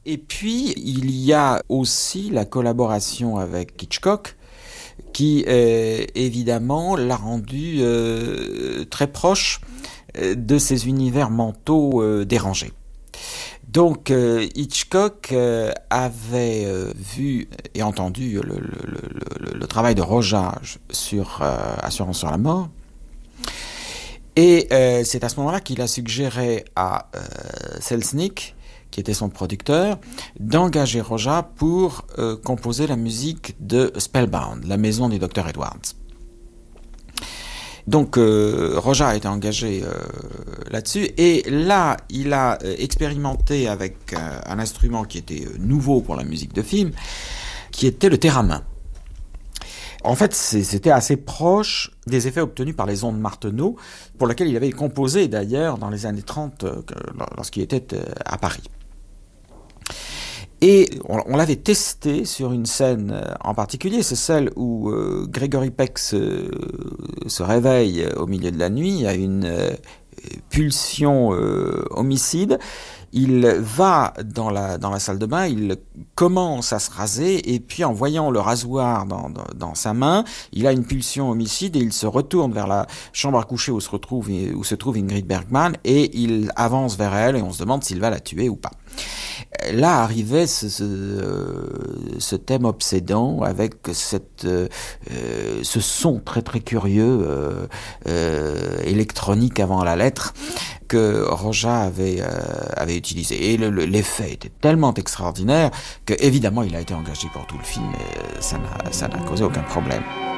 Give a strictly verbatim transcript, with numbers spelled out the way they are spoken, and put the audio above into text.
Et puis, il y a aussi la collaboration avec Hitchcock, qui, euh, évidemment, l'a rendu euh, très proche de ces univers mentaux euh, dérangés. Donc euh, Hitchcock euh, avait euh, vu et entendu le, le, le, le travail de Roja sur euh, Assurance sur la mort. Et euh, c'est à ce moment-là qu'il a suggéré à euh, Selznick, qui était son producteur, d'engager Roja pour euh, composer la musique de Spellbound, la maison du docteur Edwards. Donc euh, Roja a été engagé euh, là-dessus, et là il a euh, expérimenté avec euh, un instrument qui était euh, nouveau pour la musique de film, qui était le théramin. En fait, c'était assez proche des effets obtenus par les ondes Martenot, pour lesquels il avait composé d'ailleurs dans les années trente, euh, lorsqu'il était euh, à Paris. Et on, on l'avait testé sur une scène en particulier, c'est celle où euh, Gregory Peck se, se réveille au milieu de la nuit à une euh, pulsion euh, homicide. Il va dans la, dans la salle de bain, il commence à se raser, et puis en voyant le rasoir dans, dans, dans sa main, il a une pulsion homicide et il se retourne vers la chambre à coucher où se, retrouve, où se trouve Ingrid Bergman, et il avance vers elle et on se demande s'il va la tuer ou pas. Là arrivait ce, ce, euh, ce thème obsédant avec cette, euh, ce son très très curieux, euh, euh, électronique avant la lettre, que Roja avait, euh, avait utilisé. Et le, le, l'effet était tellement extraordinaire que évidemment il a été engagé pour tout le film et ça n'a, ça n'a causé aucun problème.